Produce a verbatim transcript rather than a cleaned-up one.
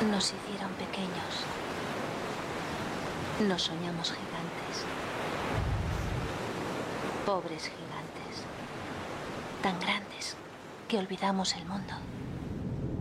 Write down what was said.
nos hicieron pequeños. Nos soñamos gigantes. Pobres gigantes. Tan grandes que olvidamos el mundo.